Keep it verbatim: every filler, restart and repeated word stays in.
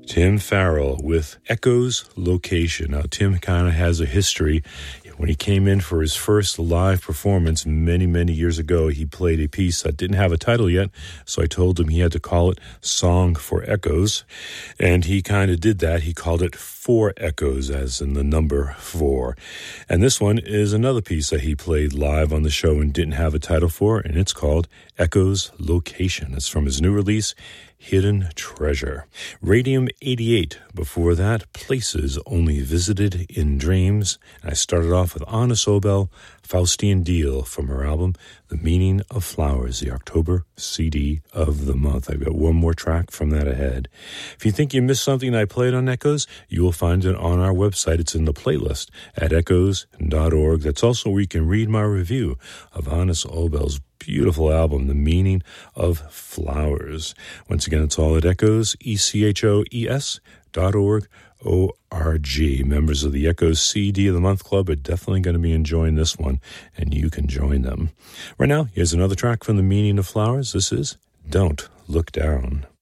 Tim Farrell with Echoes Location. Now, Tim kind of has a history. When he came in for his first live performance many, many years ago, he played a piece that didn't have a title yet, so I told him he had to call it Song for Echoes, and he kind of did that. He called it Four Echoes, as in the number four. And this one is another piece that he played live on the show and didn't have a title for, and it's called Echoes Location. It's from his new release, Hidden Treasure. Radium eighty-eight. Before that, Places Only Visited in Dreams. And I started off with Anna Sobel, Faustian Deal from her album, The Meaning of Flowers, the October C D of the month. I've got one more track from that ahead. If you think you missed something I played on Echoes, you will find it on our website. It's in the playlist at echoes dot org. That's also where you can read my review of Anna Sobel's beautiful album, The Meaning of Flowers. Once again, it's all at Echoes, E C H O E S dot org, O R G. Members of the Echoes C D of the Month Club are definitely going to be enjoying this one, and you can join them. Right now, here's another track from The Meaning of Flowers. This is Don't Look Down.